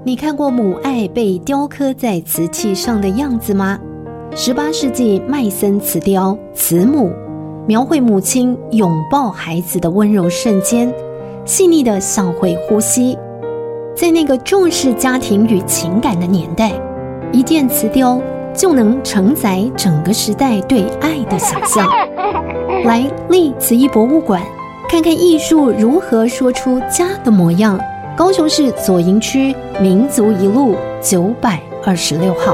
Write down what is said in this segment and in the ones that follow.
你看过母爱被雕刻在瓷器上的样子吗？18世纪麦森瓷雕《慈母》描绘母亲拥抱孩子的温柔瞬间，细腻的像会呼吸。在那个重视家庭与情感的年代，一件瓷雕就能承载整个时代对爱的想象。来立慈艺博物馆，看看艺术如何说出家的模样。高雄市左营区民族一路926号。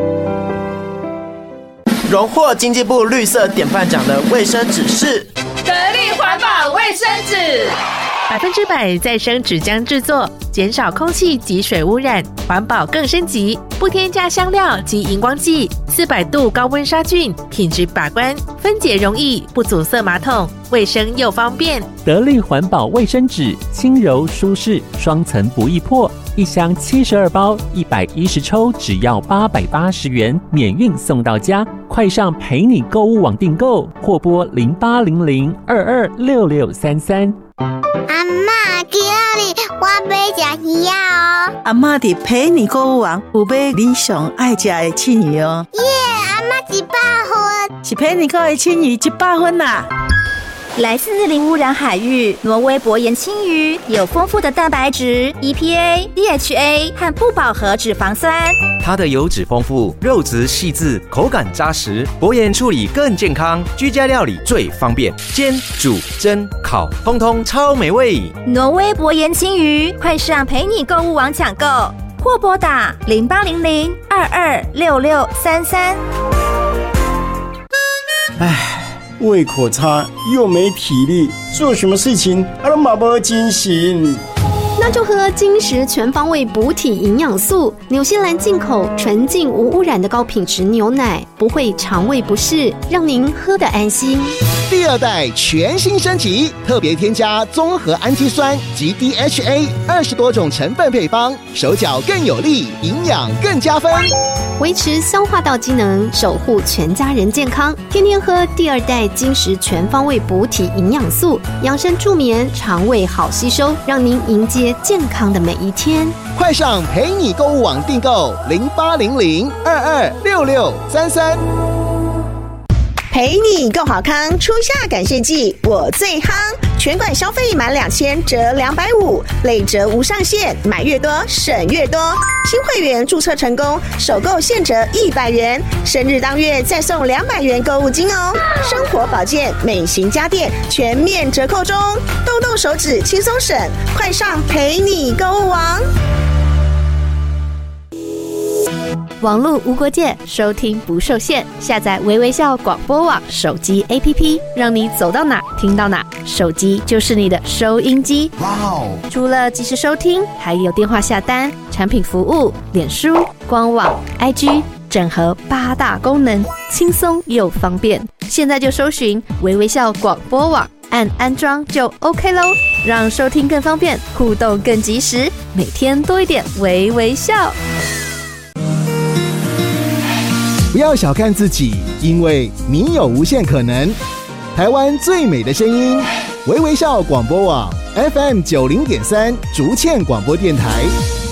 荣获经济部绿色典范奖的卫生纸是得力环保卫生纸 ，100%再生纸浆制作，减少空气及水污染，环保更升级，不添加香料及荧光剂，400度高温杀菌，品质把关，分解容易，不阻塞马桶，卫生又方便。 得力环保卫生纸，轻柔舒适，双层不易破，一箱72包，110抽，只要880元，免运送到家。快上陪你购物网订购，或拨0800226633。 阿嬷，今日我要吃鱼哦。 阿嬷伫陪你购物网有买你上爱吃的青鱼哦。 耶，阿嬷100分， 是陪你购的青鱼100分啦。 来自零污染海域，挪威薄盐青鱼有丰富的蛋白质、EPA、DHA 和不饱和脂肪酸。 它的油脂丰富，肉质细致，口感扎实，薄盐处理更健康，居家料理最方便，煎、煮、蒸、烤，通通超美味。 挪威薄盐青鱼，快上陪你购物网抢购，或拨打0800226633。 胃口差又没体力，做什么事情都没精神。 那就喝金石全方位补体营养素，纽西兰进口纯净无污染的高品质牛奶，不会肠胃不适，让您喝得安心。 第2代全新升级，特别添加综合氨基酸及 DHA 20多种成分配方，手脚更有力，营养更加分， 维持消化道机能，守护全家人健康。天天喝第2代金石全方位补体营养素，养生助眠，肠胃好吸收，让您迎接健康的每一天。 快上陪你购物网订购0800226633。 陪你够好康，初夏感谢季我最夯，全馆消费满2000折250，累折无上限，买越多省越多。新会员注册成功，首购现折100元，生日当月再送200元购物金哦。生活保健、美型家电全面折扣中，动动手指轻松省，快上陪你购物网。 网络无国界，收听不受限。下载微微笑广播网手机 APP， 让你走到哪听到哪，手机就是你的收音机。哇哦！除了即时收听，还有电话下单、产品服务、脸书、官网、IG， 整合8大功能，轻松又方便。现在就搜寻微微笑广播网，按安装就 OK 咯，让收听更方便，互动更及时，每天多一点微微笑。 不要小看自己，因为你有无限可能。台湾最美的声音，微微笑广播网 FM90.3 竹堑广播电台。